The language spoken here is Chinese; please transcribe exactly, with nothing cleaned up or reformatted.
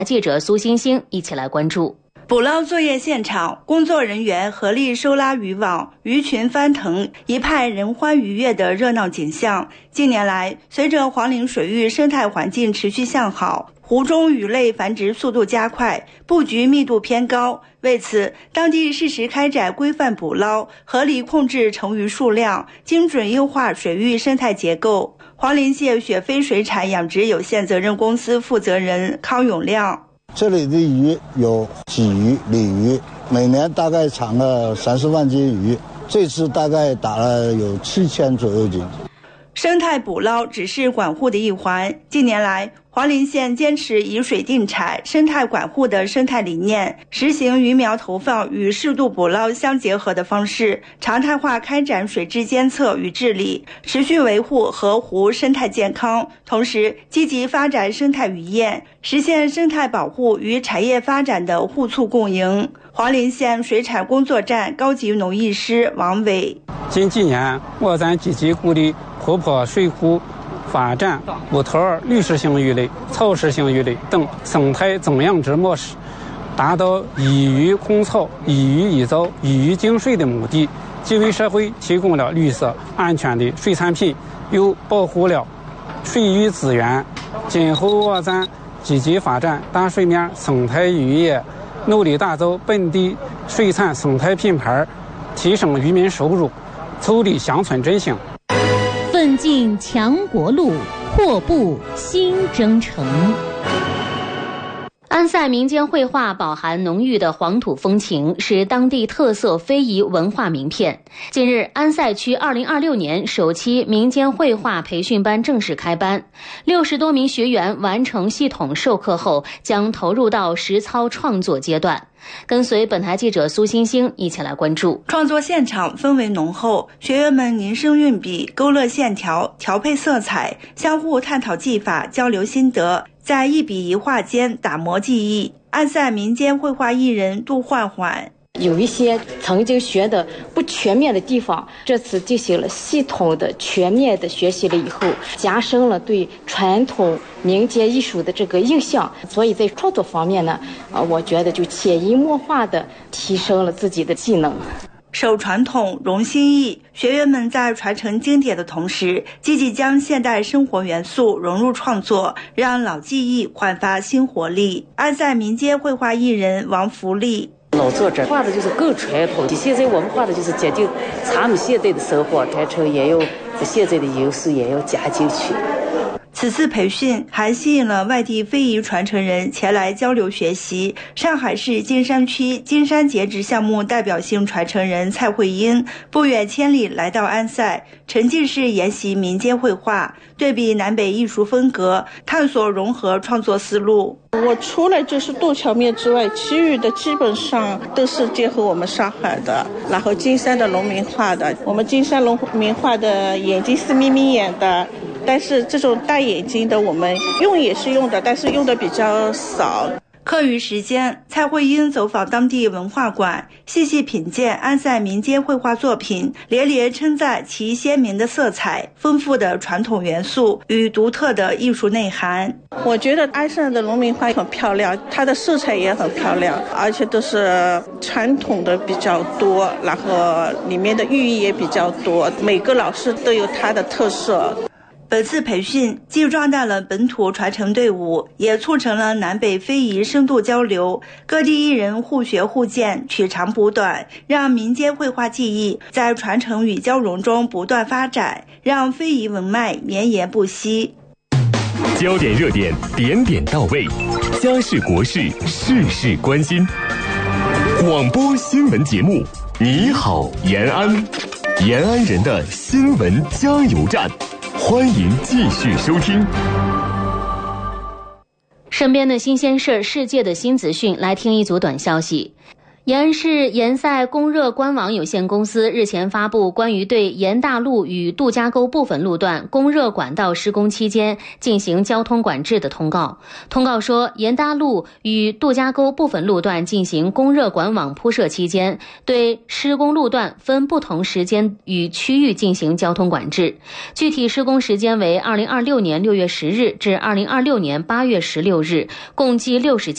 记者苏星星一起来关注。 捕捞作业现场，工作人员合力收拉渔网，鱼群翻腾，一派人欢愉悦的热闹景象。近年来，随着黄陵水域生态环境持续向好，湖中鱼类繁殖速度加快，布局密度偏高。为此，当地适时开展规范捕捞，合理控制成鱼数量，精准优化水域生态结构。黄陵县雪飞水产养殖有限责任公司负责人康永亮。 这里的鱼有鲫鱼、鲤鱼，每年大概产了三十万斤鱼，这次大概打了有七千左右斤。 生态捕捞只是管护的一环，近年来，黄陵县坚持以水定产、生态管护的生态理念，实行鱼苗投放与适度捕捞相结合的方式，常态化开展水质监测与治理，持续维护河湖生态健康，同时积极发展生态渔业，实现生态保护与产业发展的互促共赢。黄陵县水产工作站高级农艺师王伟： 近几年，我咱积极鼓励湖泊、水库发展无头滤食性鱼类、草食性鱼类等生态增养殖模式，达到一鱼控草、一鱼一藻、一鱼净水的目的，既为社会提供了绿色安全的水产品，又保护了水域资源。今后我咱积极发展大水面生态渔业，努力打造本地水产生态品牌，提升渔民收入，促进乡村振兴。 奋进强国路，阔步新征程。安塞民间绘画饱含浓郁的黄土风情，是当地特色非遗文化名片。近日，安塞区二零二六年首期民间绘画培训班正式开班，六十多名学员完成系统授课后，将投入到实操创作阶段。跟随本台记者苏星星一起来关注。 创作现场氛围浓厚，学员们凝声运笔，勾勒线条，调配色彩，相互探讨技法，交流心得，在一笔一画间打磨技艺。安塞民间绘画艺人杜焕焕： 有一些曾经学的不全面的地方，这次进行了系统的全面的学习了以后，加深了对传统民间艺术的这个印象，所以在创作方面呢，呃，我觉得就潜移默化的提升了自己的技能。 守传统，融新意，学员们在传承经典的同时，积极将现代生活元素融入创作，让老技艺焕发新活力。安塞民间绘画艺人王福利： 老作者画的就是更传统，现在我们画的就是接近咱们现代的生活传承，也有现在的因素也要加进去。 此次培训还吸引了外地非遗传承人前来交流学习。上海市金山区金山节植项目代表性传承人蔡慧英不远千里来到安塞，沉浸式研习民间绘画，对比南北艺术风格，探索融合创作思路。 我除了就是杜桥面之外，其余的基本上都是结合我们上海的，然后金山的农民画的。我们金山农民画的眼睛是眯眯眼的，但是这种大眼睛的我们用也是用的，但是用的比较少。 课余时间，蔡慧英走访当地文化馆，细细品鉴安塞民间绘画作品，连连称赞其鲜明的色彩、丰富的传统元素与独特的艺术内涵。 我觉得安塞的农民画很漂亮，它的色彩也很漂亮，而且都是传统的比较多，然后里面的寓意也比较多，每个老师都有它的特色。 本次培训既壮大了本土传承队伍，也促成了南北非遗深度交流，各地艺人互学互鉴，取长补短，让民间绘画技艺在传承与交融中不断发展，让非遗文脉绵延不息。 焦点热点，点点到位，家事国事，事事关心。广播新闻节目，你好延安，延安人的新闻加油站。欢迎继续收听。 身边的新鲜事，世界的新资讯，来听一组短消息。延安市延塞供热官网有限公司日前发布关于对延大路与杜家沟部分路段供热管道施工期间进行交通管制的通告。通告说，延大路与杜家沟部分路段进行供热管网铺设期间，对施工路段分不同时间与区域进行交通管制。具体施工时间为二零二六年六月十日至二零二六年八月十六日，共计六十